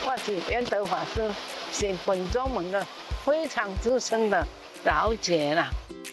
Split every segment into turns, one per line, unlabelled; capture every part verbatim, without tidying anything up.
我是圆德法师，是本宗门的非常资深的老姐啦。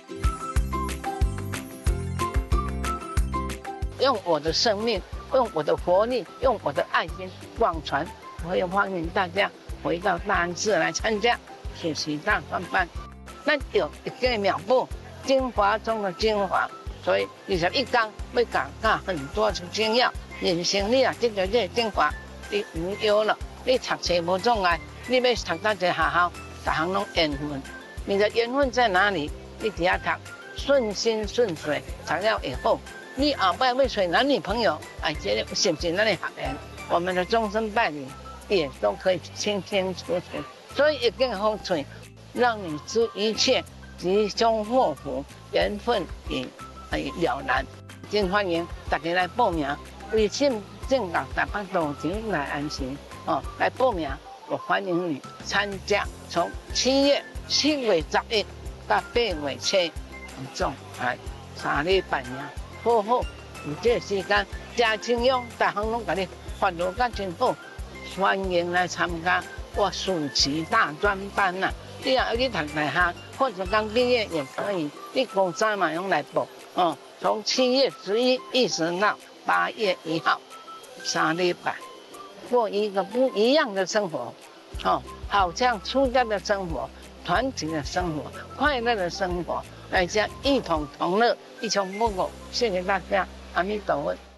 用我的生命，用我的活力，用我的爱心广传。我也欢迎大家回到大安寺来参加学习大专班。咱有一个妙步，精华中的精华。所以二十一天要讲教很多的精要，人生你啊，这个这个精华，你无忧了。你读册无障碍，你要读到一个学校，逐项拢缘分。你的缘分在哪里？你只要读，顺心顺水，读了以后，你后摆要找男女朋友，哎，这个是不是咱的学员？我们的终身伴侣也都可以清清楚楚。所以一根风水，让你知一切吉凶祸福，缘分也哎了然。真欢迎大家来报名，微信正港台北道场来安心。哦，来报名，我欢迎你参加。从七月七月十一到八月七，总哎三礼拜尔，好好有这个时间，真清用，大项拢甲你发落甲真好，欢迎来参加我暑期大专班呐、啊。你若要去读大学，或者刚毕业也可以，你高三嘛用来报。哦，从七月十一一直到八月一号，三礼拜。过一个不一样的生活，哦，好像出家的生活、团体的生活、快乐的生活，大家一同同乐，一同不苟。谢谢大家，阿弥陀佛。